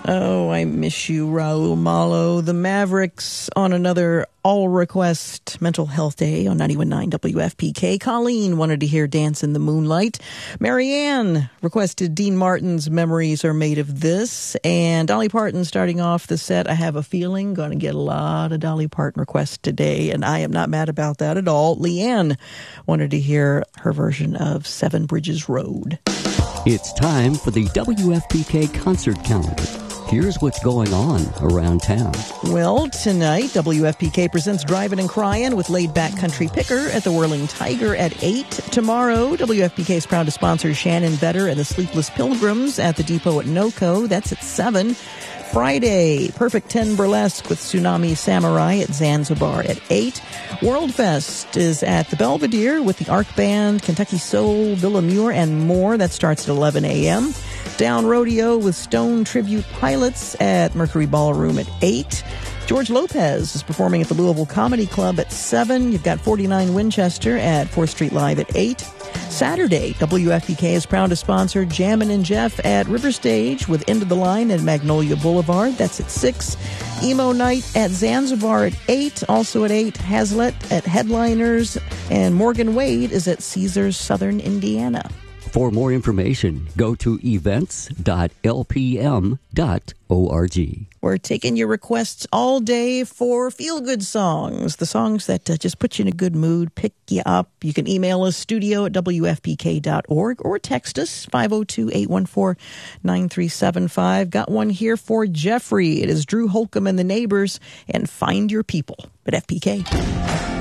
Oh, I miss you, Raul Malo. The Mavericks on another all-request mental health day on 91.9 WFPK. Colleen wanted to hear Dance in the Moonlight. Marianne requested Dean Martin's Memories Are Made of This. And Dolly Parton starting off the set. I have a feeling going to get a lot of Dolly Parton requests today, and I am not mad about that at all. Leanne wanted to hear her version of Seven Bridges Road. It's time for the WFPK concert calendar. Here's what's going on around town. Well, tonight, WFPK presents Drivin' and Cryin' with laid-back country picker at the Whirling Tiger at 8. Tomorrow, WFPK is proud to sponsor Shannon Vetter and the Sleepless Pilgrims at the Depot at NoCo. That's at 7. Friday, Perfect 10 Burlesque with Tsunami Samurai at Zanzibar at 8. World Fest is at the Belvedere with the Arc Band, Kentucky Soul, Villa Muir, and more. That starts at 11 a.m. Down Rodeo with Stone Tribute Pilots at Mercury Ballroom at 8. George Lopez is performing at the Louisville Comedy Club at 7. You've got 49 Winchester at 4th Street Live at 8. Saturday, WFPK is proud to sponsor Jammin' and Jeff at River Stage with End of the Line at Magnolia Boulevard. That's at 6. Emo Night at Zanzibar at 8. Also at 8, Hazlitt at Headliners. And Morgan Wade is at Caesars Southern Indiana. For more information, go to events.lpm.org. We're taking your requests all day for feel-good songs, the songs that just put you in a good mood, pick you up. You can email us, studio@wfpk.org, or text us, 502-814-9375. Got one here for Jeffrey. It is Drew Holcomb and the Neighbors, and Find Your People at FPK.